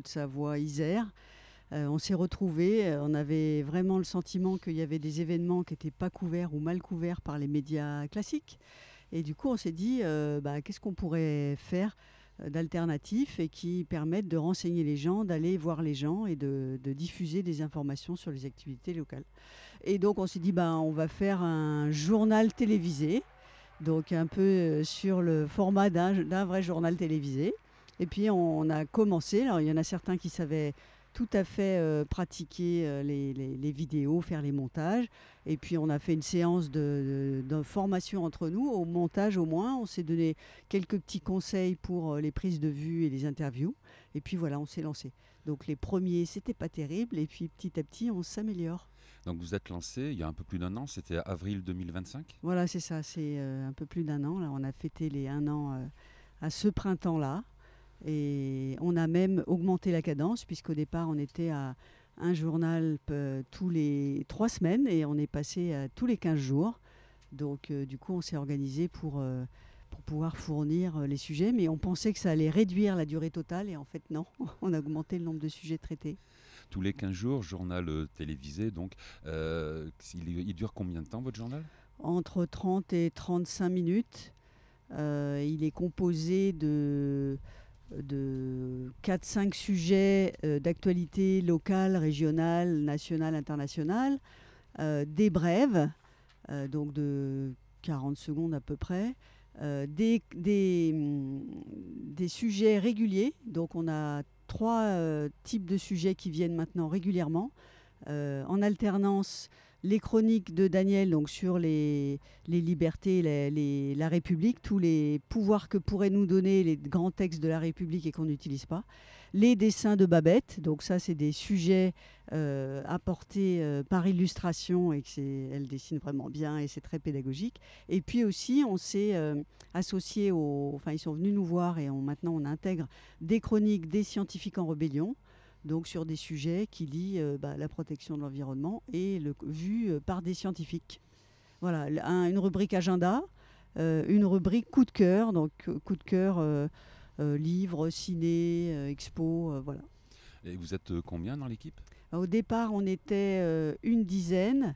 Haute-Savoie, Isère. On s'est retrouvés, on avait vraiment le sentiment qu'il y avait des événements qui n'étaient pas couverts ou mal couverts par les médias classiques. Et du coup, on s'est dit, qu'est-ce qu'on pourrait faire d'alternatif et qui permettent de renseigner les gens, d'aller voir les gens et de diffuser des informations sur les activités locales. Et donc, on s'est dit, on va faire un journal télévisé, donc un peu sur le format d'un vrai journal télévisé. Et puis, on a commencé. Alors, il y en a certains qui savaient tout à fait pratiquer les vidéos, faire les montages. Et puis, on a fait une séance de formation entre nous, au montage au moins. On s'est donné quelques petits conseils pour les prises de vue et les interviews. Et puis, voilà, on s'est lancé. Donc, les premiers, c'était pas terrible. Et puis, petit à petit, on s'améliore. Donc vous êtes lancé il y a un peu plus d'1 an, c'était avril 2025 ? Voilà, c'est ça. C'est un peu plus d'1 an. Là, on a fêté les 1 an à ce printemps-là. Et on a même augmenté la cadence, puisqu'au départ, on était à un journal tous les 3 semaines et on est passé à tous les 15 jours. Donc, du coup, on s'est organisé pour pouvoir fournir les sujets. Mais on pensait que ça allait réduire la durée totale et en fait, non. On a augmenté le nombre de sujets traités. Tous les 15 jours, journal télévisé. Donc, il dure combien de temps votre journal ? Entre 30 et 35 minutes. Il est composé de 4-5 sujets d'actualité locale, régionale, nationale, internationale, des brèves, donc de 40 secondes à peu près, des sujets réguliers, donc on a 3 types de sujets qui viennent maintenant régulièrement, en alternance. Les chroniques de Daniel, donc sur les libertés, la République, tous les pouvoirs que pourraient nous donner les grands textes de la République et qu'on n'utilise pas. Les dessins de Babette, donc ça c'est des sujets apportés par illustration et elle dessine vraiment bien et c'est très pédagogique. Et puis aussi on s'est associé ils sont venus nous voir et maintenant on intègre des chroniques des scientifiques en rébellion. Donc sur des sujets qui lient la protection de l'environnement et vu par des scientifiques. Voilà, une rubrique agenda, une rubrique coup de cœur, donc coup de cœur, livres, ciné, expo, voilà. Et vous êtes combien dans l'équipe ? Au départ, on était une dizaine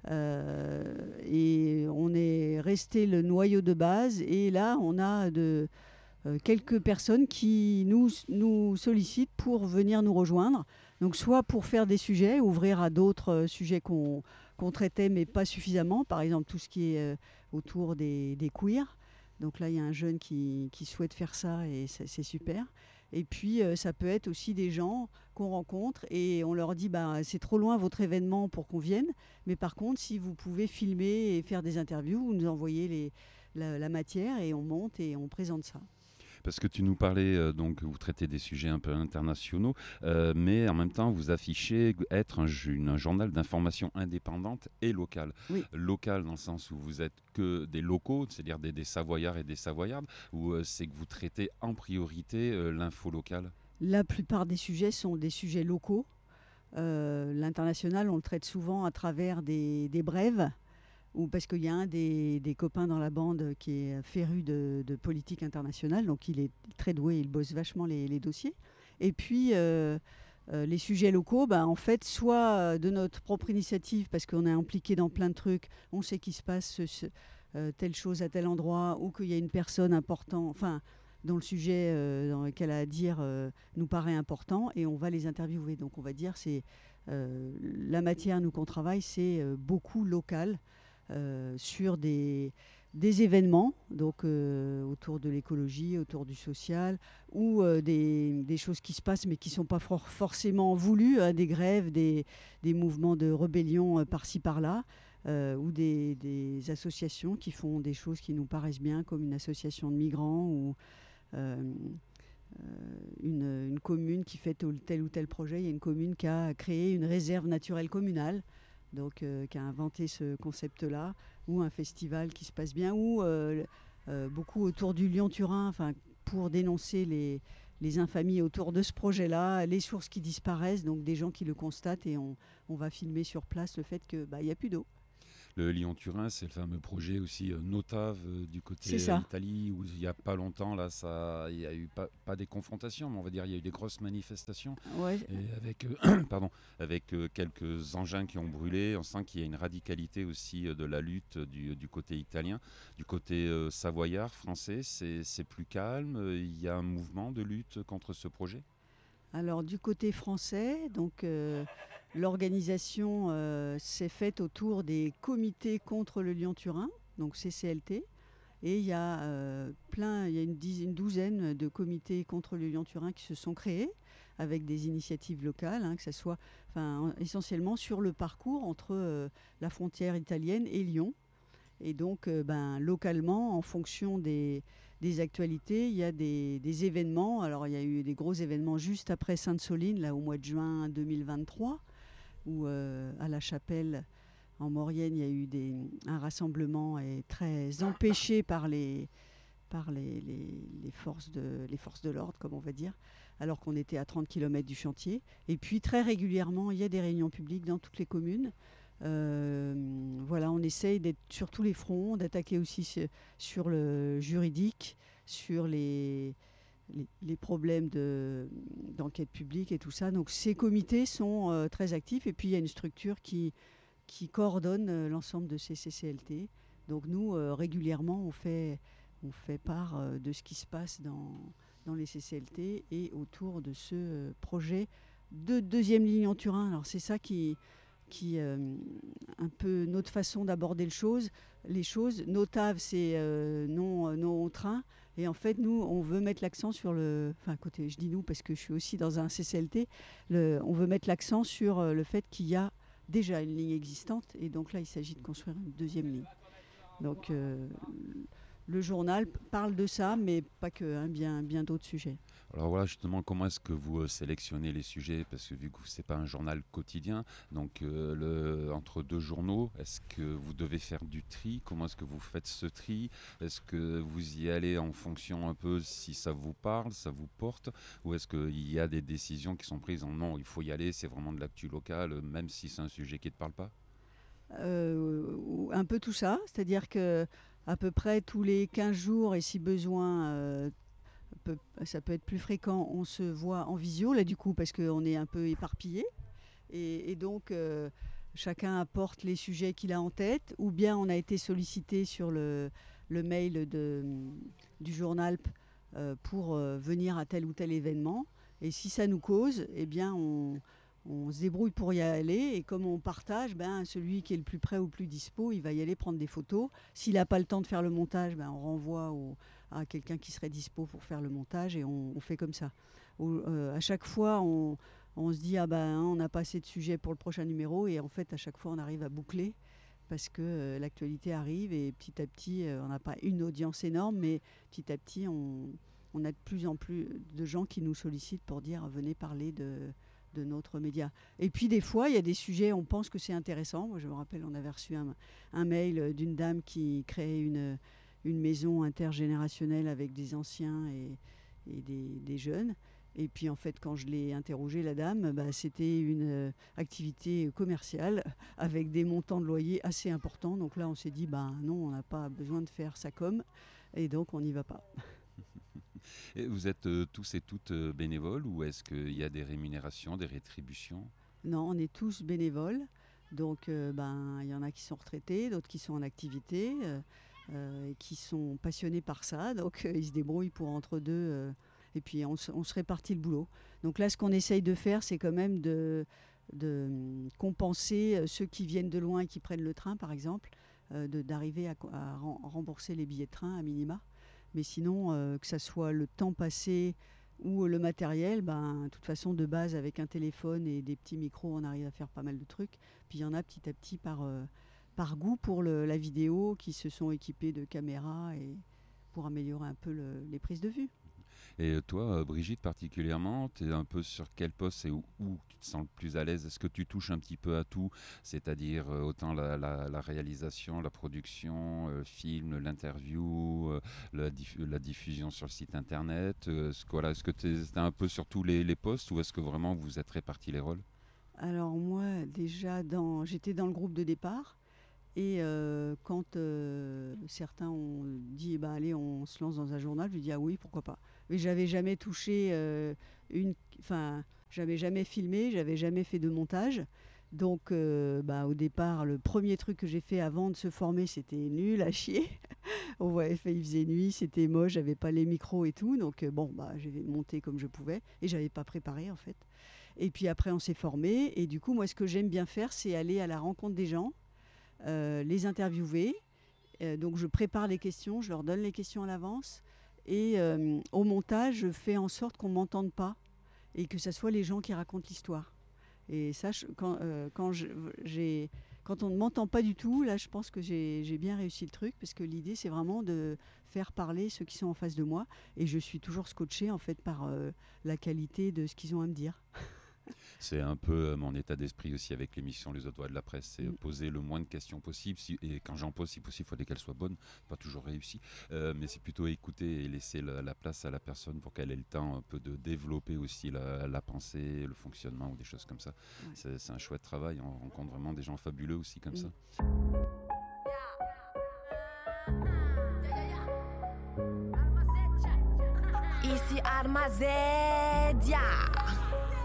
et on est resté le noyau de base. Et là, on a quelques personnes qui nous sollicitent pour venir nous rejoindre. Donc soit pour faire des sujets, ouvrir à d'autres sujets qu'on traitait mais pas suffisamment. Par exemple, tout ce qui est autour des queers. Donc là, il y a un jeune qui souhaite faire ça et c'est super. Et puis, ça peut être aussi des gens qu'on rencontre et on leur dit c'est trop loin votre événement pour qu'on vienne. Mais par contre, si vous pouvez filmer et faire des interviews, vous nous envoyez la matière et on monte et on présente ça. Parce que tu nous parlais, donc vous traitez des sujets un peu internationaux, mais en même temps vous affichez être un journal d'information indépendante et locale. Oui. Local dans le sens où vous êtes que des locaux, c'est-à-dire des Savoyards et des Savoyardes, ou c'est que vous traitez en priorité l'info locale ? La plupart des sujets sont des sujets locaux. L'international, on le traite souvent à travers des brèves. Ou parce qu'il y a un des copains dans la bande qui est féru de politique internationale, donc il est très doué, il bosse vachement les dossiers. Et puis, les sujets locaux, en fait, soit de notre propre initiative, parce qu'on est impliqué dans plein de trucs, on sait qu'il se passe telle chose à tel endroit, ou qu'il y a une personne importante, dont le sujet dans lequel a à dire nous paraît important, et on va les interviewer. Donc on va dire, la matière, nous, qu'on travaille, c'est beaucoup local. Sur des événements, donc autour de l'écologie, autour du social, ou des choses qui se passent mais qui ne sont pas forcément voulues, des grèves, des mouvements de rébellion par-ci par-là, ou des associations qui font des choses qui nous paraissent bien, comme une association de migrants ou une commune qui fait tel ou tel projet. Il y a une commune qui a créé une réserve naturelle communale, donc qui a inventé ce concept-là, ou un festival qui se passe bien, ou beaucoup autour du Lyon-Turin, pour dénoncer les infamies autour de ce projet-là, les sources qui disparaissent, donc des gens qui le constatent, et on va filmer sur place le fait qu'il n'y a plus d'eau. Le Lyon-Turin, c'est le fameux projet aussi Notave du côté C'est ça. Italie, où il n'y a pas longtemps, là, il y a eu pas des confrontations, mais on va dire il y a eu des grosses manifestations, Ouais. et avec, pardon, avec quelques engins qui ont brûlé. On sent qu'il y a une radicalité aussi de la lutte du côté italien. Du côté savoyard, français, c'est plus calme. Il y a un mouvement de lutte contre ce projet. Alors du côté français, donc l'organisation s'est faite autour des comités contre le Lyon-Turin, donc CCLT, et il y a il y a une douzaine de comités contre le Lyon-Turin qui se sont créés avec des initiatives locales, que ce soit essentiellement sur le parcours entre la frontière italienne et Lyon. Et donc, localement, en fonction des actualités, il y a des événements. Alors, il y a eu des gros événements juste après Sainte-Soline, là, au mois de juin 2023, où à la Chapelle, en Maurienne, il y a eu un rassemblement très empêché par les forces de l'ordre, comme on va dire, alors qu'on était à 30 km du chantier. Et puis, très régulièrement, il y a des réunions publiques dans toutes les communes. Voilà, on essaye d'être sur tous les fronts, d'attaquer aussi sur le juridique, sur les problèmes d'enquête publique et tout ça. Donc ces comités sont très actifs, et puis il y a une structure qui coordonne l'ensemble de ces CCLT. Donc nous, régulièrement, on fait part de ce qui se passe dans les CCLT et autour de ce projet de deuxième ligne en Turin. Alors c'est ça qui un peu notre façon d'aborder les choses. Notave, c'est non train. Et en fait, nous, on veut mettre l'accent sur côté, je dis nous parce que je suis aussi dans un CCLT, on veut mettre l'accent sur le fait qu'il y a déjà une ligne existante. Et donc là, il s'agit de construire une deuxième ligne. Donc le journal parle de ça, mais pas que, bien d'autres sujets. Alors voilà, justement, comment est-ce que vous sélectionnez les sujets? Parce que vu que ce n'est pas un journal quotidien, donc entre deux journaux, est-ce que vous devez faire du tri? Comment est-ce que vous faites ce tri? Est-ce que vous y allez en fonction un peu si ça vous parle, ça vous porte? Ou est-ce qu'il y a des décisions qui sont prises en non, il faut y aller, c'est vraiment de l'actu locale, même si c'est un sujet qui ne te parle pas? Un peu tout ça, c'est-à-dire que à peu près tous les 15 jours, et si besoin, ça peut être plus fréquent, on se voit en visio, là du coup, parce qu'on est un peu éparpillés. Et donc, chacun apporte les sujets qu'il a en tête, ou bien on a été sollicité sur le mail du journal pour venir à tel ou tel événement. Et si ça nous cause, eh bien, on se débrouille pour y aller. Et comme on partage, celui qui est le plus près ou plus dispo, il va y aller prendre des photos. S'il n'a pas le temps de faire le montage, on renvoie à quelqu'un qui serait dispo pour faire le montage, et on fait comme ça. À chaque fois, on se dit on n'a pas assez de sujets pour le prochain numéro, et en fait à chaque fois on arrive à boucler parce que l'actualité arrive, et petit à petit on n'a pas une audience énorme, mais petit à petit on a de plus en plus de gens qui nous sollicitent pour dire venez parler de notre média. Et puis des fois il y a des sujets, on pense que c'est intéressant. Moi je me rappelle, on avait reçu un mail d'une dame qui créait une maison intergénérationnelle avec des anciens et des jeunes. Et puis en fait, quand je l'ai interrogée, la dame, c'était une activité commerciale avec des montants de loyer assez importants. Donc là, on s'est dit, non, on n'a pas besoin de faire ça comme, et donc on n'y va pas. Et vous êtes tous et toutes bénévoles, ou est-ce qu'il y a des rémunérations, des rétributions? Non, on est tous bénévoles. Donc il y en a qui sont retraités, d'autres qui sont en activité, et qui sont passionnés par ça. Donc ils se débrouillent pour entre deux. Et puis on se répartit le boulot. Donc là, ce qu'on essaye de faire, c'est quand même de compenser ceux qui viennent de loin et qui prennent le train, par exemple, d'arriver à rembourser les billets de train à minima. Mais sinon, que ça soit le temps passé ou le matériel, de toute façon, de base, avec un téléphone et des petits micros, on arrive à faire pas mal de trucs. Puis il y en a petit à petit par goût pour la vidéo, qui se sont équipés de caméras et pour améliorer un peu les prises de vue. Et toi, Brigitte, particulièrement, tu es un peu sur quel poste et où tu te sens le plus à l'aise? Est-ce que tu touches un petit peu à tout, c'est-à-dire autant la réalisation, la production, film, l'interview, la diffusion sur le site internet? Est-ce que tu es un peu sur tous les postes, ou est-ce que vraiment vous êtes répartis les rôles? Alors moi, déjà, j'étais dans le groupe de départ. Et quand certains ont dit allez, on se lance dans un journal, je lui dis ah oui, pourquoi pas. Mais j'avais jamais touché j'avais jamais filmé, j'avais jamais fait de montage. Donc au départ, le premier truc que j'ai fait avant de se former, c'était nul à chier. Il faisait nuit, c'était moche, j'avais pas les micros et tout. Donc j'ai monté comme je pouvais et j'avais pas préparé en fait. Et puis après, on s'est formé. Et du coup, moi, ce que j'aime bien faire, c'est aller à la rencontre des gens, les interviewer. Donc je prépare les questions, je leur donne les questions à l'avance. Et au montage, je fais en sorte qu'on ne m'entende pas et que ce soit les gens qui racontent l'histoire. Et ça, quand on ne m'entend pas du tout, là, je pense que j'ai bien réussi le truc, parce que l'idée, c'est vraiment de faire parler ceux qui sont en face de moi. Et je suis toujours scotchée, en fait, par la qualité de ce qu'ils ont à me dire. C'est un peu mon état d'esprit aussi avec l'émission Les Autres Voix de la Presse, c'est poser le moins de questions possible, et quand j'en pose, si possible, il faudrait qu'elles soient bonnes, pas toujours réussies, mais c'est plutôt écouter et laisser la place à la personne pour qu'elle ait le temps un peu de développer aussi la pensée, le fonctionnement ou des choses comme ça. Ouais. C'est un chouette travail, on rencontre vraiment des gens fabuleux aussi comme ça. Ici Armazédia.